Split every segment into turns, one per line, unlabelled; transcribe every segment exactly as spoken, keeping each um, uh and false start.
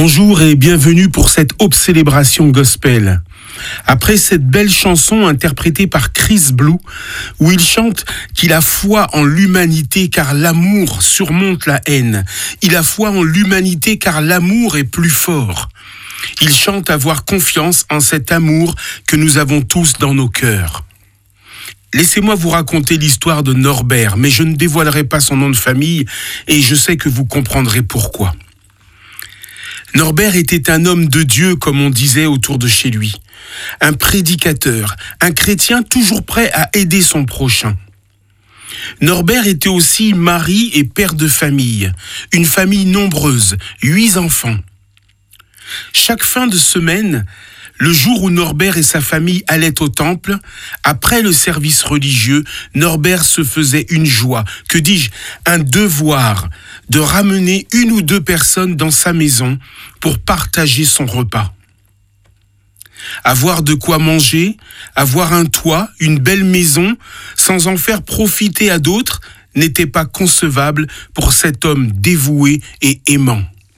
Bonjour et bienvenue pour cette Aube Célébration Gospel. Après cette belle chanson interprétée par Chris Blue, où il chante qu'il a foi en l'humanité car l'amour surmonte la haine. Il a foi en l'humanité car l'amour est plus fort. Il chante avoir confiance en cet amour que nous avons tous dans nos cœurs. Laissez-moi vous raconter l'histoire de Norbert, mais je ne dévoilerai pas son nom de famille et je sais que vous comprendrez pourquoi. Norbert était un homme de Dieu, comme on disait autour de chez lui. Un prédicateur, un chrétien toujours prêt à aider son prochain. Norbert était aussi mari et père de famille, une famille nombreuse, huit enfants. Chaque fin de semaine, le jour où Norbert et sa famille allaient au temple, après le service religieux, Norbert se faisait une joie, que dis-je, un devoir, de ramener une ou deux personnes dans sa maison pour partager son repas. Avoir de quoi manger, avoir un toit, une belle maison, sans en faire profiter à d'autres, n'était pas concevable pour cet homme dévoué et aimant.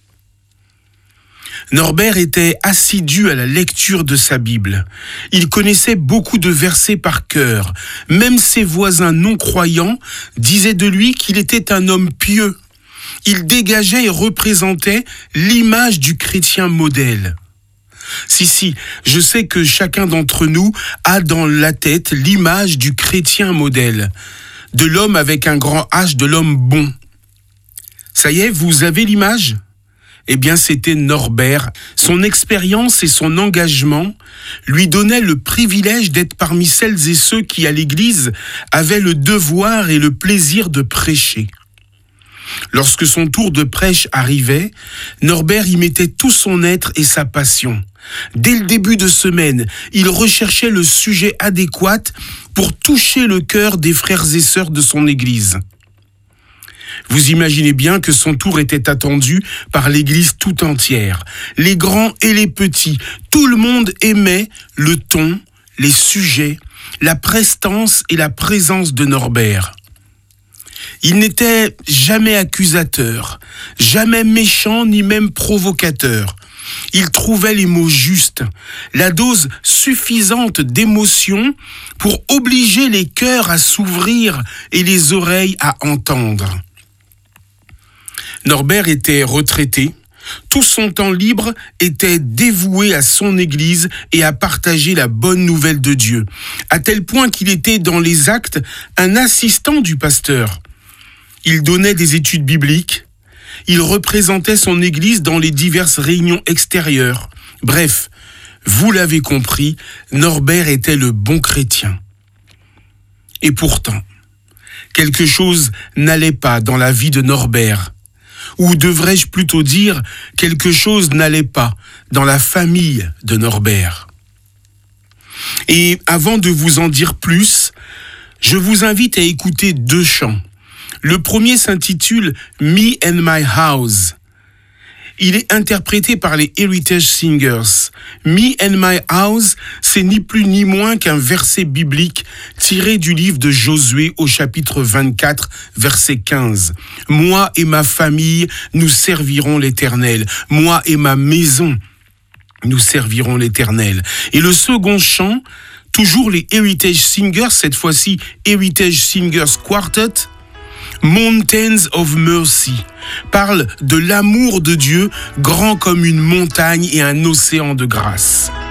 Norbert était assidu à la lecture de sa Bible. Il connaissait beaucoup de versets par cœur. Même ses voisins non-croyants disaient de lui qu'il était un homme pieux. Il dégageait et représentait l'image du chrétien modèle. Si, si, je sais que chacun d'entre nous a dans la tête l'image du chrétien modèle, de l'homme avec un grand H, de l'homme bon. Ça y est, vous avez l'image ? Eh bien, c'était Norbert. Son expérience et son engagement lui donnaient le privilège d'être parmi celles et ceux qui, à l'église, avaient le devoir et le plaisir de prêcher. Lorsque son tour de prêche arrivait, Norbert y mettait tout son être et sa passion. Dès le début de semaine, il recherchait le sujet adéquat pour toucher le cœur des frères et sœurs de son église. Vous imaginez bien que son tour était attendu par l'église tout entière. Les grands et les petits, tout le monde aimait le ton, les sujets, la prestance et la présence de Norbert. Il n'était jamais accusateur, jamais méchant ni même provocateur. Il trouvait les mots justes, la dose suffisante d'émotion pour obliger les cœurs à s'ouvrir et les oreilles à entendre. Norbert était retraité. Tout son temps libre était dévoué à son église et à partager la bonne nouvelle de Dieu, à tel point qu'il était dans les actes un assistant du pasteur. Il donnait des études bibliques, il représentait son église dans les diverses réunions extérieures. Bref, vous l'avez compris, Norbert était le bon chrétien. Et pourtant, quelque chose n'allait pas dans la vie de Norbert. Ou devrais-je plutôt dire, quelque chose n'allait pas dans la famille de Norbert. Et avant de vous en dire plus, je vous invite à écouter deux chants. Le premier s'intitule « Me and My House ». Il est interprété par les Heritage Singers. « Me and My House », c'est ni plus ni moins qu'un verset biblique tiré du livre de Josué au chapitre vingt-quatre, verset quinze. « Moi et ma famille, nous servirons l'Éternel. Moi et ma maison, nous servirons l'Éternel. » Et le second chant, toujours les Heritage Singers, cette fois-ci Heritage Singers Quartet, Mountains of Mercy, parle de l'amour de Dieu, grand comme une montagne et un océan de grâce.